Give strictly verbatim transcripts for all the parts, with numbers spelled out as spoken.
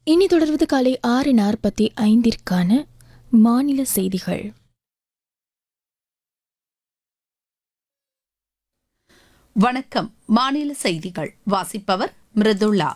இனி தொடர்வது காலை ஆறு நாற்பத்தி ஐந்திற்கான மாநில செய்திகள். வணக்கம். மாநில செய்திகள் வாசிப்பவர் மிருதுளா.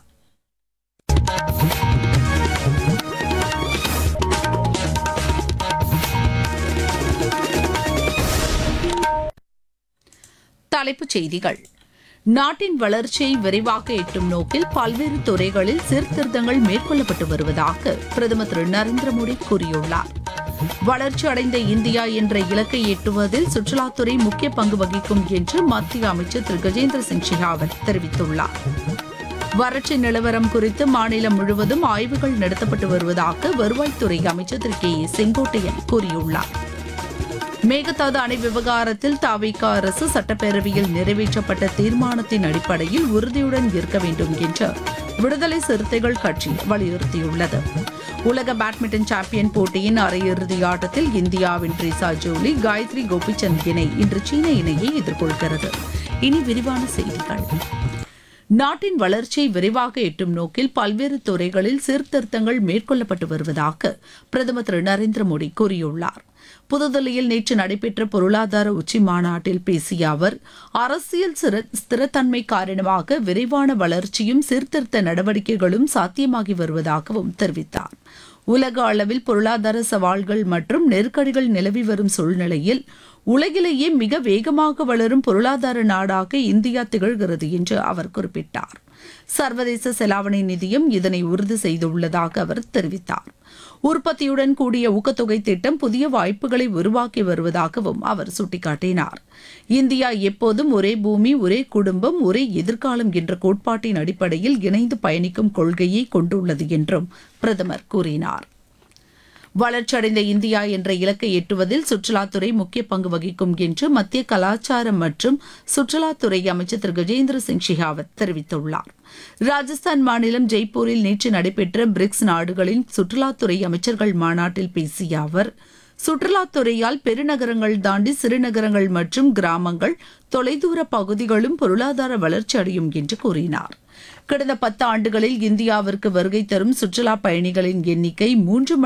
தலைப்புச் செய்திகள். நாட்டின் வளர்ச்சியை விரைவாக எட்டும் நோக்கில் பல்வேறு துறைகளில் சீர்திருத்தங்கள் மேற்கொள்ளப்பட்டு வருவதாக பிரதமர் திரு நரேந்திர மோடி கூறியுள்ளார். வளர்ச்சி அடைந்த இந்தியா என்ற இலக்கை எட்டுவதில் சுற்றுலாத்துறை முக்கிய பங்கு வகிக்கும் என்று மத்திய அமைச்சர் திரு கஜேந்திர சிங் ஷெகாவத் தெரிவித்துள்ளார். வறட்சி நிலவரம் குறித்து மாநிலம் முழுவதும் ஆய்வுகள் நடத்தப்பட்டு வருவதாக வருவாய்த்துறை அமைச்சர் திரு கே ஏ செங்கோட்டையன் கூறியுள்ளார். மேகதாது அணை விவகாரத்தில் தவிக அரசு சட்டப்பேரவையில் நிறைவேற்றப்பட்ட தீர்மானத்தின் அடிப்படையில் உறுதியுடன் இருக்க வேண்டும் என்று விடுதலை சிறுத்தைகள் கட்சி வலியுறுத்தியுள்ளது. உலக பேட்மிண்டன் சாம்பியன் போட்டியின் அரையிறுதி ஆட்டத்தில் இந்தியாவின் ட்ரீசா ஜோலி, காயத்ரி கோபிச்சந்த் இணை இன்று சீன இணையை எதிர்கொள்கிறது. இனி விரிவான செய்திகள். நாட்டின் வளர்ச்சியை விரைவாக எட்டும் நோக்கில் பல்வேறு துறைகளில் சீர்திருத்தங்கள் மேற்கொள்ளப்பட்டு வருவதாக பிரதமர் திரு நரேந்திர மோடி கூறியுள்ளார். புதுதில்லியில் நேற்று நடைபெற்ற பொருளாதார உச்சி மாநாட்டில் பேசிய அவர், அரசியல் ஸ்திரத்தன்மை காரணமாக விரைவான வளர்ச்சியும் சீர்திருத்த நடவடிக்கைகளும் சாத்தியமாகி வருவதாகவும் தெரிவித்தார். உலக அளவில் பொருளாதார சவால்கள் மற்றும் நெருக்கடிகள் நிலவி வரும் சூழ்நிலையில் உலகிலேயே மிக வேகமாக வளரும் பொருளாதார நாடாக இந்தியா திகழ்கிறது என்று அவர் குறிப்பிட்டார். சர்வதேச செலாவணி நிதியம் இதனை உறுதி செய்துள்ளதாக அவர் தெரிவித்தார். உற்பத்தியுடன் கூடிய ஊக்கத்தொகை திட்டம் புதிய வாய்ப்புகளை உருவாக்கி வருவதாகவும் அவர் சுட்டிக்காட்டினார். இந்தியா எப்போதும் ஒரே பூமி, ஒரே குடும்பம், ஒரே எதிர்காலம் என்ற கோட்பாட்டின் அடிப்படையில் இணைந்து பயணிக்கும் கொள்கையை கொண்டுள்ளது என்றும் பிரதமர் கூறினார். வளர்ச்சியடைந்த இந்தியா என்ற இலக்கை எட்டுவதில் சுற்றுலாத்துறை முக்கிய பங்கு வகிக்கும் என்று மத்திய கலாச்சாரம் மற்றும் சுற்றுலாத்துறை அமைச்சர் திரு கஜேந்திர சிங் ஷெகாவத் தெரிவித்துள்ளார். ராஜஸ்தான் மாநிலம் ஜெய்ப்பூரில் நேற்று நடைபெற்ற பிரிக்ஸ் நாடுகளின் சுற்றுலாத்துறை அமைச்சர்கள் மாநாட்டில் பேசிய அவர், சுற்றுலாத்துறையால் பெருநகரங்கள் தாண்டி சிறுநகரங்கள் மற்றும் கிராமங்கள், தொலைதூர பகுதிகளும் பொருளாதார வளர்ச்சி அடையும் என்று கூறினார். கடந்த பத்து ஆண்டுகளில் இந்தியாவிற்கு வருகை தரும் சுற்றுலா பயணிகளின் எண்ணிக்கை மூன்று